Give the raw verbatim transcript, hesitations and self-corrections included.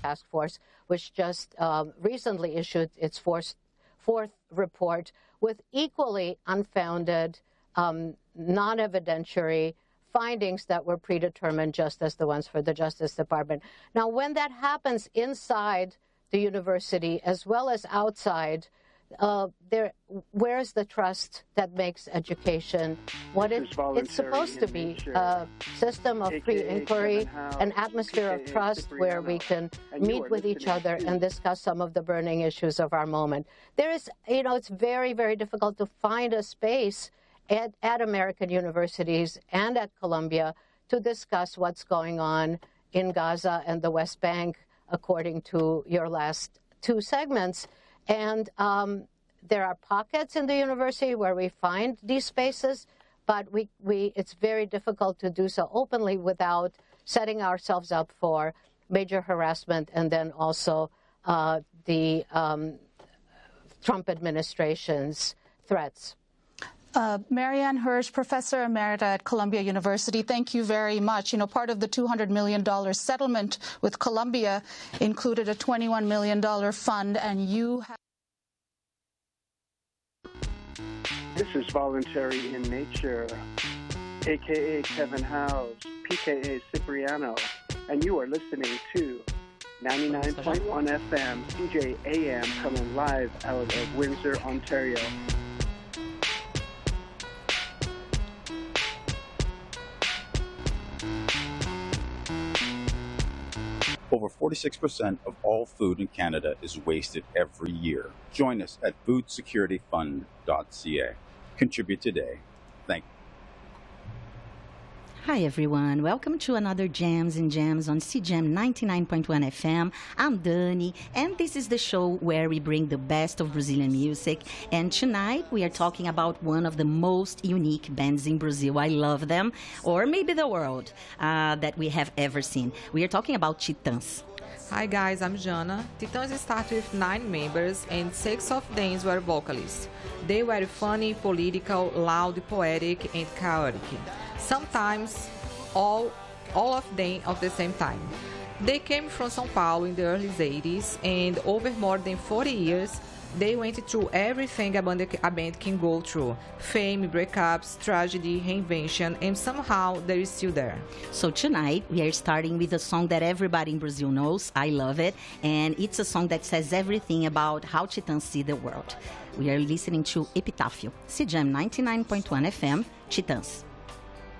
Task Force, which just um, recently issued its fourth, fourth report with equally unfounded, um, non-evidentiary findings that were predetermined, just as the ones for the Justice Department. Now, when that happens inside the university as well as outside, uh, there, where's the trust that makes education what it, it's supposed to be? A system of free inquiry, an atmosphere of trust where we can meet with each other and discuss some of the burning issues of our moment. There is, you know, it's very, very difficult to find a space At, at American universities and at Columbia to discuss what's going on in Gaza and the West Bank, according to your last two segments. And um, there are pockets in the university where we find these spaces, but we, we it's very difficult to do so openly without setting ourselves up for major harassment and then also uh, the um, Trump administration's threats. Uh, Marianne Hirsch, Professor Emerita at Columbia University, thank you very much. You know, part of the two hundred million dollars settlement with Columbia included a twenty-one million dollars fund, and you have... This is Voluntary in Nature, a k a. Kevin Howes, P K A Cipriano, and you are listening to ninety-nine point one F M, C J A M, coming live out of Windsor, Ontario. Over forty-six percent of all food in Canada is wasted every year. Join us at food security fund dot c a. Contribute today. Thank you. Hi, everyone. Welcome to another Jams and Jams on C J A M ninety-nine point one F M. I'm Dani, and this is the show where we bring the best of Brazilian music. And tonight, we are talking about one of the most unique bands in Brazil. I love them, or maybe the world, uh, that we have ever seen. We are talking about Titãs. Hi guys, I'm Jana. Titãs started with nine members and six of them were vocalists. They were funny, political, loud, poetic, and chaotic. Sometimes all, all of them at the same time. They came from São Paulo in the early eighties, and over more than forty years, they went through everything a band, a band can go through. Fame, breakups, tragedy, reinvention, and somehow they're still there. So tonight, we are starting with a song that everybody in Brazil knows. I love it. And it's a song that says everything about how Titãs see the world. We are listening to Epitáfio, C J A M ninety-nine point one F M, Titãs.